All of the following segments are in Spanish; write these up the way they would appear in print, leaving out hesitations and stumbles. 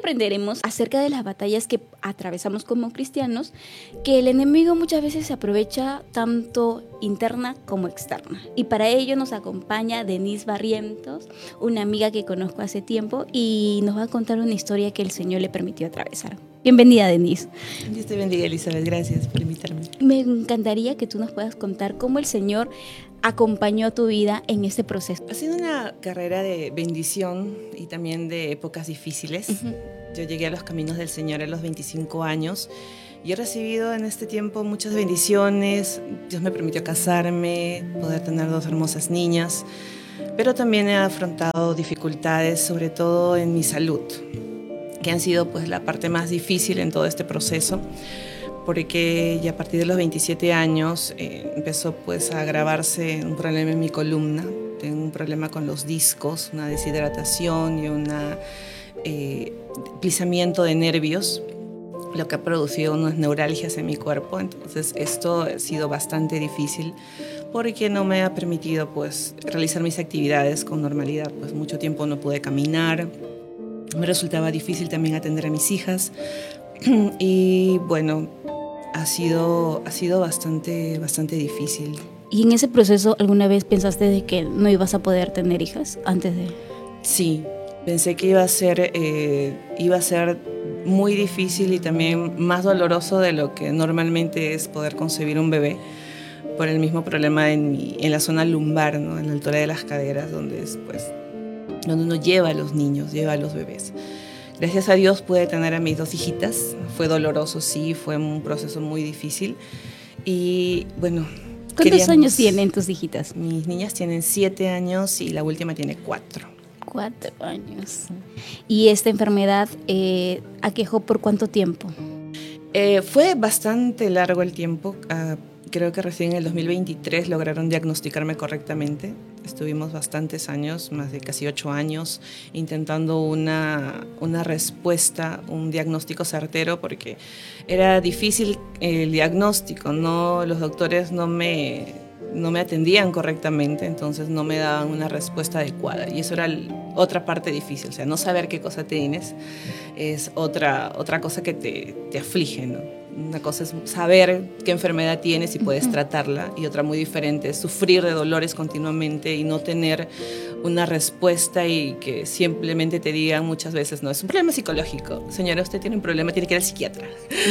aprenderemos acerca de las batallas que atravesamos como cristianos, que el enemigo muchas veces se aprovecha tanto interna como externa. Y para ello nos acompaña Denise Barrientos, una amiga que conozco hace tiempo y nos va a contar una historia que el Señor le permitió atravesar. Bienvenida, Denise. Dios te bendiga, Elizabeth. Gracias por invitarme. Me encantaría que tú nos puedas contar cómo el Señor acompañó tu vida en este proceso. Ha sido una carrera de bendición y también de épocas difíciles. Yo llegué a los caminos del Señor a los 25 años y he recibido en este tiempo muchas bendiciones. Dios me permitió casarme, poder tener 2 hermosas niñas, pero también he afrontado dificultades, sobre todo en mi salud, que han sido pues la parte más difícil en todo este proceso, porque ya a partir de los 27 años empezó pues a agravarse un problema en mi columna. Tengo un problema con los discos, una deshidratación y un deslizamiento de nervios, lo que ha producido unas neuralgias en mi cuerpo. Entonces esto ha sido bastante difícil porque no me ha permitido pues realizar mis actividades con normalidad. Pues mucho tiempo no pude caminar, me resultaba difícil también atender a mis hijas y bueno, ha sido bastante difícil. ¿Y en ese proceso alguna vez pensaste de que no ibas a poder tener hijas antes de...? Sí, pensé que iba a ser muy difícil y también más doloroso de lo que normalmente es poder concebir un bebé, por el mismo problema en la zona lumbar, ¿no? En la altura de las caderas, donde uno lleva a los niños, lleva a los bebés. Gracias a Dios pude tener a mis 2 hijitas. Fue doloroso, sí, fue un proceso muy difícil. Y bueno, ¿cuántos años tienen tus hijitas? Mis niñas tienen 7 años y la última tiene 4. 4 años. ¿Y esta enfermedad aquejó por cuánto tiempo? Fue bastante largo el tiempo. Creo que recién en el 2023 lograron diagnosticarme correctamente. Estuvimos bastantes años, más de casi 8 años, intentando una respuesta, un diagnóstico certero, porque era difícil el diagnóstico, ¿no? Los doctores no me atendían correctamente, entonces no me daban una respuesta adecuada. Y eso era otra parte difícil, o sea, no saber qué cosa tienes es otra cosa que te aflige, ¿no? Una cosa es saber qué enfermedad tienes y puedes tratarla, y otra muy diferente es sufrir de dolores continuamente y no tener una respuesta y que simplemente te digan muchas veces, no, es un problema psicológico. Señora, usted tiene un problema, tiene que ir al psiquiatra.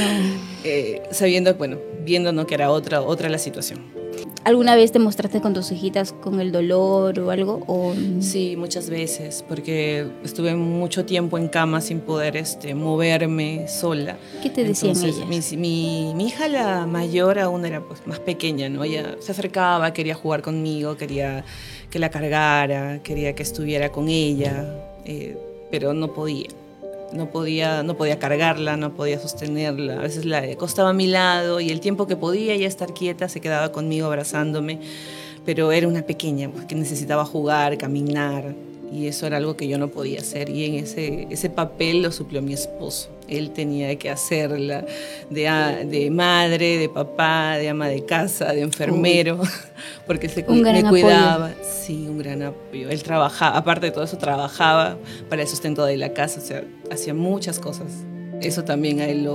No. Sabiendo, bueno, viendo, ¿no?, que era otra la situación. ¿Alguna vez te mostraste con tus hijitas con el dolor o algo? ¿O? Sí, muchas veces, porque estuve mucho tiempo en cama sin poder moverme sola. ¿Qué te decían ellas? Mi hija, la mayor, aún era pues más pequeña, ¿no? Ella se acercaba, quería jugar conmigo, quería que la cargara, quería que estuviera con ella, pero no podía. No podía cargarla, no podía sostenerla. A veces la acostaba a mi lado y el tiempo que podía ya estar quieta se quedaba conmigo abrazándome, pero era una pequeña pues, que necesitaba jugar, caminar, y eso era algo que yo no podía hacer, y en ese papel lo suplió mi esposo. Él tenía que hacerla de madre, de papá, de ama de casa, de enfermero, porque me cuidaba. Apoyo. Sí, un gran apoyo. Él trabajaba, aparte de todo eso, trabajaba para el sustento de la casa, o sea, hacía muchas cosas. Eso también a él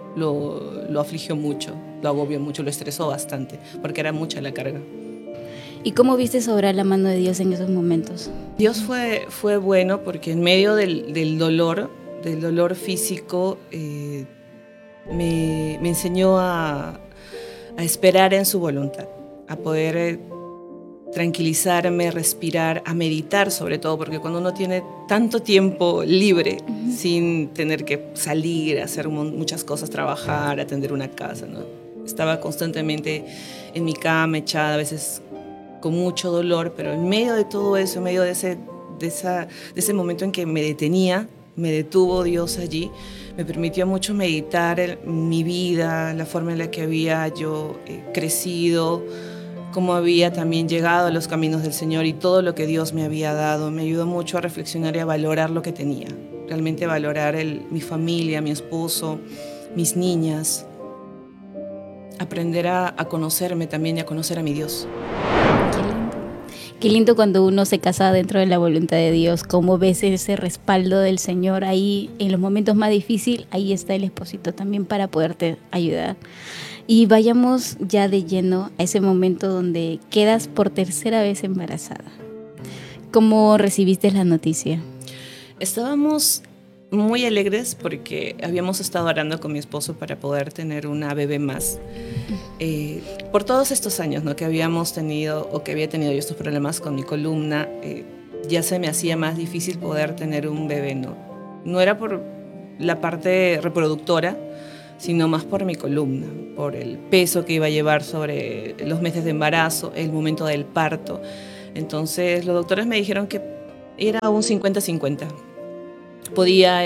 lo afligió mucho, lo agobió mucho, lo estresó bastante, porque era mucha la carga. ¿Y cómo viste obrar la mano de Dios en esos momentos? Dios fue bueno, porque en medio del dolor físico, me enseñó a esperar en su voluntad, a poder tranquilizarme, respirar, a meditar sobre todo, porque cuando uno tiene tanto tiempo libre, sin tener que salir, hacer muchas cosas, trabajar, atender una casa, ¿no? Estaba constantemente en mi cama, echada, a veces con mucho dolor, pero en medio de todo eso, en medio de ese momento en que me detuvo Dios allí, me permitió mucho meditar mi vida, la forma en la que había yo crecido, cómo había también llegado a los caminos del Señor y todo lo que Dios me había dado. Me ayudó mucho a reflexionar y a valorar lo que tenía, realmente valorar mi familia, mi esposo, mis niñas, aprender a conocerme también y a conocer a mi Dios. Qué lindo cuando uno se casa dentro de la voluntad de Dios, cómo ves ese respaldo del Señor ahí en los momentos más difíciles, ahí está el esposito también para poderte ayudar. Y vayamos ya de lleno a ese momento donde quedas por tercera vez embarazada. ¿Cómo recibiste la noticia? Estábamos muy alegres porque habíamos estado orando con mi esposo para poder tener una bebé más. Por todos estos años, ¿no?, que habíamos tenido o que había tenido yo estos problemas con mi columna, ya se me hacía más difícil poder tener un bebé, ¿no? No era por la parte reproductora, sino más por mi columna, por el peso que iba a llevar sobre los meses de embarazo, el momento del parto. Entonces los doctores me dijeron que era un 50-50. Podía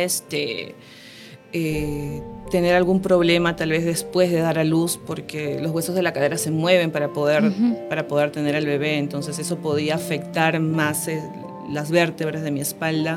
tener algún problema tal vez después de dar a luz, porque los huesos de la cadera se mueven para poder tener al bebé, entonces eso podía afectar más las vértebras de mi espalda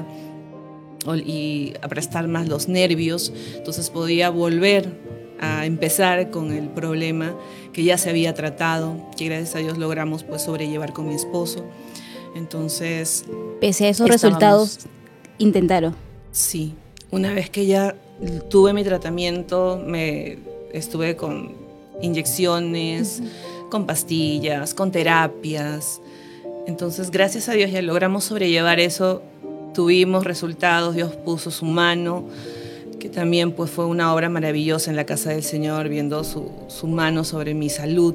y aplastar más los nervios, entonces podía volver a empezar con el problema que ya se había tratado, que gracias a Dios logramos pues sobrellevar con mi esposo. Entonces, pese a esos resultados, intentaron. Sí, una vez que ya tuve mi tratamiento, estuve con inyecciones, con pastillas, con terapias. Entonces, gracias a Dios ya logramos sobrellevar eso, tuvimos resultados, Dios puso su mano, que también pues fue una obra maravillosa en la casa del Señor, viendo su mano sobre mi salud.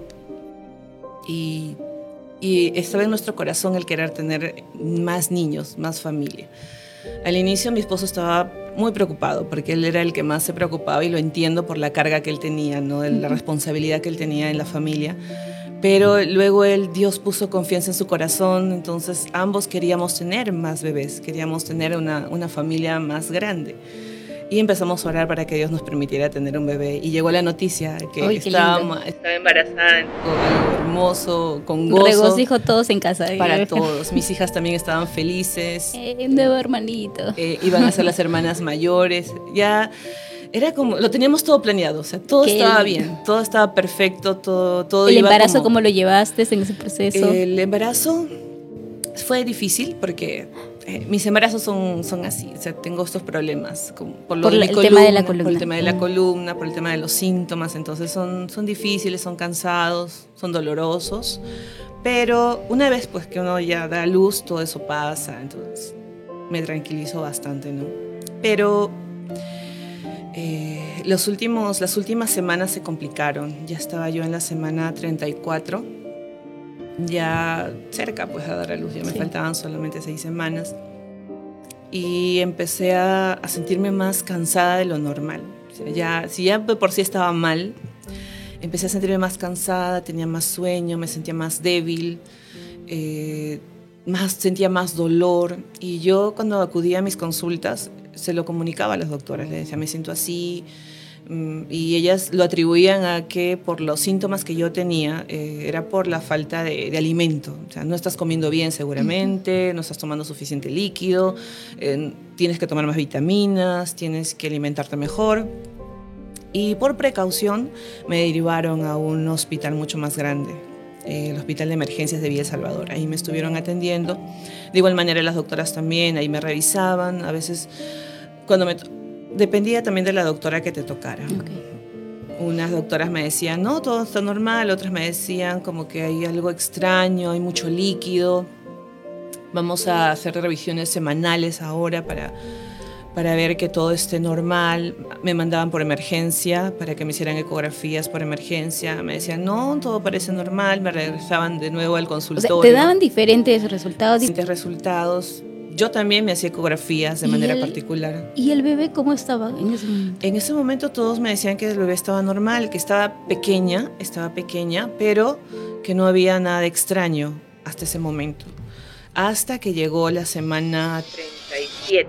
Y estaba en nuestro corazón el querer tener más niños, más familia. Al inicio mi esposo estaba muy preocupado porque él era el que más se preocupaba, y lo entiendo por la carga que él tenía, ¿no?, de la responsabilidad que él tenía en la familia. Pero luego Dios puso confianza en su corazón, entonces ambos queríamos tener más bebés, queríamos tener una familia más grande. Y empezamos a orar para que Dios nos permitiera tener un bebé. Y llegó la noticia que estaba embarazada, algo hermoso, con gozo. Regocijo todos en casa. Para todos. Mis hijas también estaban felices. Un nuevo hermanito. Iban a ser las hermanas mayores. Ya era como, lo teníamos todo planeado. O sea, todo estaba bien, todo estaba perfecto, todo ¿El iba embarazo como... cómo lo llevaste en ese proceso? El embarazo fue difícil porque... mis embarazos son así, o sea, tengo estos problemas por el tema de la columna, por el tema de la columna, por el tema de los síntomas, entonces son difíciles, son cansados, son dolorosos, pero una vez pues que uno ya da a luz, todo eso pasa, entonces me tranquilizo bastante, ¿no? Pero las últimas semanas se complicaron, ya estaba yo en la semana 34, ya cerca pues a dar a luz, ya me faltaban solamente 6 semanas y empecé a sentirme más cansada de lo normal. O sea, si ya por sí estaba mal, empecé a sentirme más cansada, tenía más sueño, me sentía más débil, sentía más dolor, y yo cuando acudía a mis consultas se lo comunicaba a las doctoras, les decía me siento así, y ellas lo atribuían a que por los síntomas que yo tenía era por la falta de alimento. O sea, no estás comiendo bien seguramente, no estás tomando suficiente líquido, tienes que tomar más vitaminas, tienes que alimentarte mejor. Y por precaución me derivaron a un hospital mucho más grande, el Hospital de Emergencias de Villa El Salvador. Ahí me estuvieron atendiendo. De igual manera las doctoras también, ahí me revisaban. A veces dependía también de la doctora que te tocara. Okay. Unas doctoras me decían, no, todo está normal. Otras me decían como que hay algo extraño, hay mucho líquido. Vamos a hacer revisiones semanales ahora para ver que todo esté normal. Me mandaban por emergencia para que me hicieran ecografías por emergencia. Me decían, no, todo parece normal. Me regresaban de nuevo al consultorio. O sea, ¿te daban diferentes resultados? Diferentes resultados. Yo también me hacía ecografías de manera particular. ¿Y el bebé cómo estaba en ese momento? En ese momento todos me decían que el bebé estaba normal, que estaba pequeña, pero que no había nada de extraño hasta ese momento. Hasta que llegó la semana 37.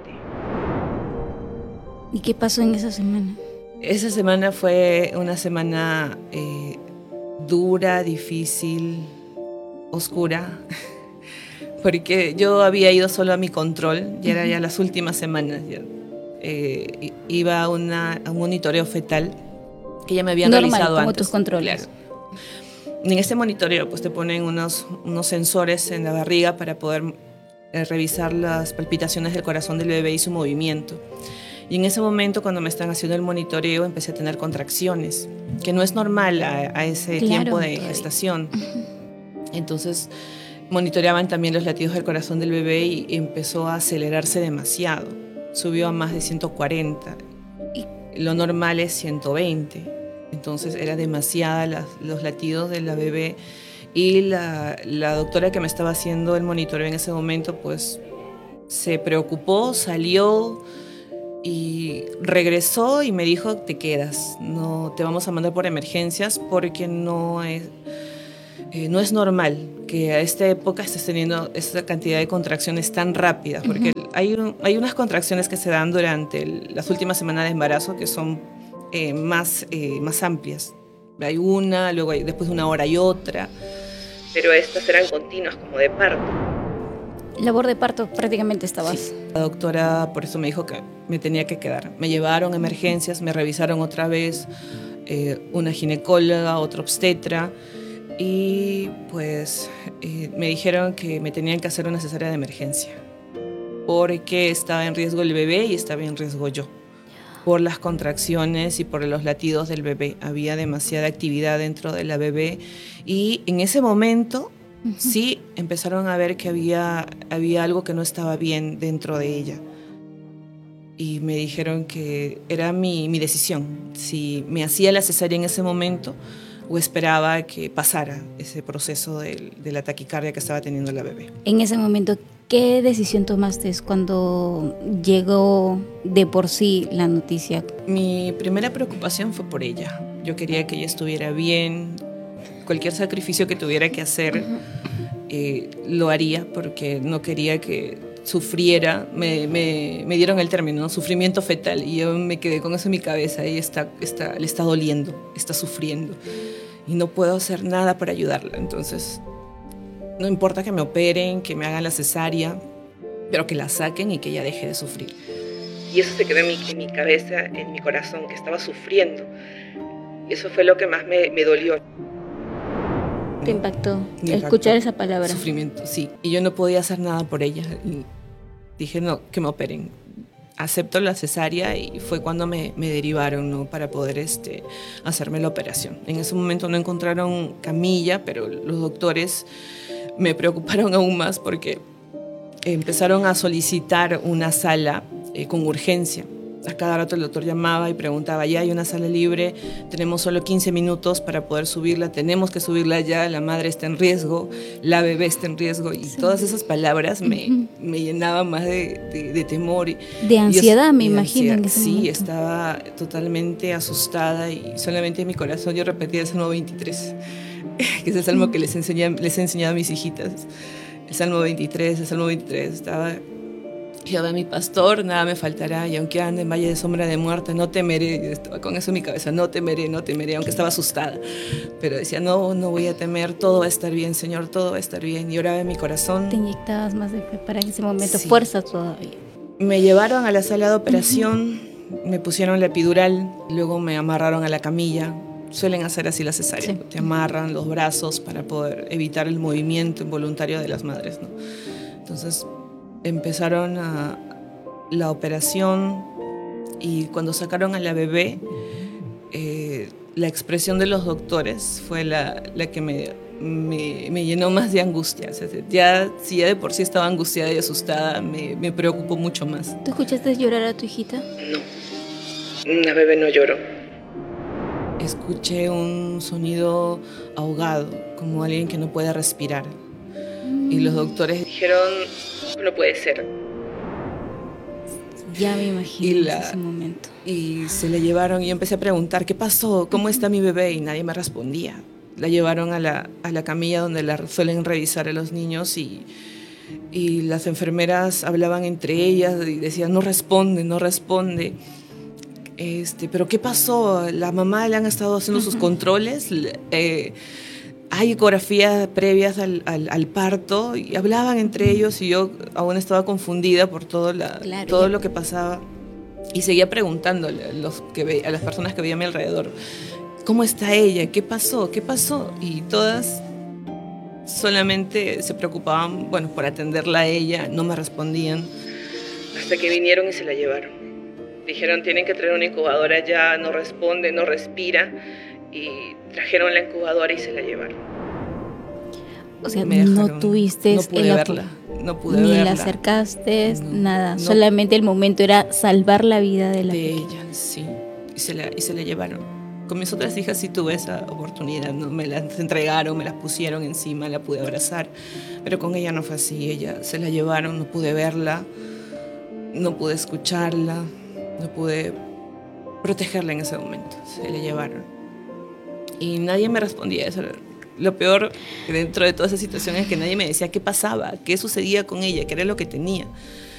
¿Y qué pasó en esa semana? Esa semana fue una semana dura, difícil, oscura. Porque yo había ido solo a mi control, ya era ya las últimas semanas. Iba a un monitoreo fetal que ya me habían realizado como antes. Tus controles. Claro. En este monitoreo pues te ponen unos sensores en la barriga para poder revisar las palpitaciones del corazón del bebé y su movimiento. Y en ese momento, cuando me están haciendo el monitoreo, empecé a tener contracciones, que no es normal a ese tiempo de gestación. Entonces, monitoreaban también los latidos del corazón del bebé y empezó a acelerarse demasiado. Subió a más de 140. Lo normal es 120. Entonces, era demasiada los latidos de la bebé. Y la doctora que me estaba haciendo el monitoreo en ese momento, pues, se preocupó, salió y regresó y me dijo, te quedas, no te vamos a mandar por emergencias porque no es normal que a esta época estés teniendo esta cantidad de contracciones tan rápidas, porque hay unas contracciones que se dan durante las últimas semanas de embarazo que son más amplias. Hay una, luego después de una hora hay otra, pero estas eran continuas, como de parto. Labor de parto prácticamente estabas. Sí. La doctora por eso me dijo que me tenía que quedar. Me llevaron a emergencias, me revisaron otra vez, una ginecóloga, otra obstetra, y pues me dijeron que me tenían que hacer una cesárea de emergencia porque estaba en riesgo el bebé y estaba en riesgo yo. Por las contracciones y por los latidos del bebé. Había demasiada actividad dentro de la bebé y en ese momento sí empezaron a ver que había algo que no estaba bien dentro de ella. Y me dijeron que era mi decisión, si me hacía la cesárea en ese momento o esperaba que pasara ese proceso de la taquicardia que estaba teniendo la bebé. En ese momento, ¿qué decisión tomaste cuando llegó de por sí la noticia? Mi primera preocupación fue por ella. Yo quería que ella estuviera bien. Cualquier sacrificio que tuviera que hacer lo haría porque no quería que sufriera. Me dieron el término, ¿no? Sufrimiento fetal, y yo me quedé con eso en mi cabeza. Ella le está doliendo, está sufriendo y no puedo hacer nada para ayudarla. Entonces no importa que me operen, que me hagan la cesárea, pero que la saquen y que ella deje de sufrir. Y eso se quedó en mi cabeza, en mi corazón, que estaba sufriendo. Y eso fue lo que más me dolió. ¿Te impactó escuchar esa palabra? Sufrimiento, sí. Y yo no podía hacer nada por ella. Y dije, no, que me operen. Acepto la cesárea y fue cuando me derivaron, ¿no? Para poder hacerme la operación. En ese momento no encontraron camilla, pero los doctores me preocuparon aún más porque empezaron a solicitar una sala con urgencia. A cada rato el doctor llamaba y preguntaba, ya hay una sala libre, tenemos solo 15 minutos para poder subirla, tenemos que subirla ya, la madre está en riesgo, la bebé está en riesgo, y sí. Todas esas palabras me llenaban más de temor. De ansiedad, me imagino. En ese sí, momento. Estaba totalmente asustada y solamente en mi corazón yo repetía el Salmo 23, que es el salmo que les he enseñado a mis hijitas. El Salmo 23, estaba... Jehová mi pastor, nada me faltará, y aunque ande en valle de sombra de muerte, no temeré. Estaba con eso en mi cabeza, no temeré, aunque estaba asustada. Pero decía, no voy a temer, todo va a estar bien, Señor, todo va a estar bien. Y oraba en mi corazón. Te inyectabas más de fe para ese momento, sí. Fuerza todavía. Me llevaron a la sala de operación, me pusieron la epidural, luego me amarraron a la camilla. Suelen hacer así la cesárea, sí. Te amarran los brazos para poder evitar el movimiento involuntario de las madres, ¿no? Entonces empezaron la operación y cuando sacaron a la bebé, la expresión de los doctores fue la que me llenó más de angustia. O sea, si ya de por sí estaba angustiada y asustada, me preocupó mucho más. ¿Tú escuchaste llorar a tu hijita? No, la bebé no lloró. Escuché un sonido ahogado, como alguien que no puede respirar. Y los doctores dijeron, no puede ser. Ya me imagino ese momento. Y se la llevaron y yo empecé a preguntar, ¿qué pasó? ¿Cómo está mi bebé? Y nadie me respondía. La llevaron a la camilla donde la suelen revisar a los niños y las enfermeras hablaban entre ellas y decían, no responde. Pero ¿qué pasó? La mamá le han estado haciendo sus controles. Hay ecografías previas al parto y hablaban entre ellos y yo aún estaba confundida por todo lo que pasaba y seguía preguntándole a las personas que veía a mi alrededor ¿cómo está ella? ¿Qué pasó? ¿Qué pasó? Y todas solamente se preocupaban, bueno, por atenderla a ella, no me respondían. Hasta que vinieron y se la llevaron. Dijeron, tienen que traer una incubadora ya, no responde, no respira. Y trajeron la incubadora y se la llevaron. O sea, no tuviste no pude verla, no pude ni verla. la acercaste, nada. Solamente el momento era salvar la vida de ella, sí. Y se la llevaron. Con mis otras hijas sí tuve esa oportunidad, ¿no? Me las entregaron, me las pusieron encima, la pude abrazar. Pero con ella no fue así. Ella se la llevaron, no pude verla, no pude escucharla, no pude protegerla en ese momento. Se la llevaron. Y nadie me respondía eso. Lo peor dentro de toda esa situación es que nadie me decía qué pasaba, qué sucedía con ella, qué era lo que tenía.